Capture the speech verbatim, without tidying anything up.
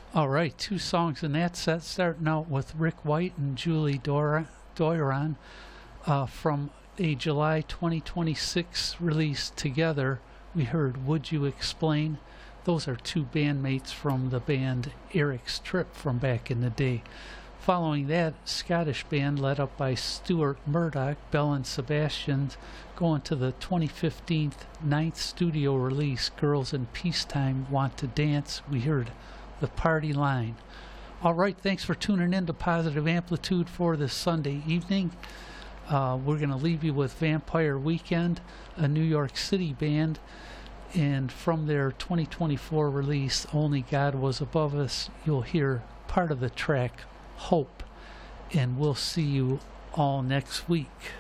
All right, two songs in that set, starting out with Rick White and Julie Dora, Doiron uh, from a July twenty twenty-six release Together. We heard Would You Explain? Those are two bandmates from the band Eric's Trip from back in the day. Following that, Scottish band led up by Stuart Murdoch, Bell and Sebastian, going to the twenty fifteen ninth studio release, Girls in Peacetime Want to Dance. We heard The Party Line. All right, thanks for tuning in to Positive Amplitude for this Sunday evening. Uh, we're going to leave you with Vampire Weekend, a New York City band, and from their twenty twenty-four release, Only God Was Above Us, you'll hear part of the track, Hope, and we'll see you all next week.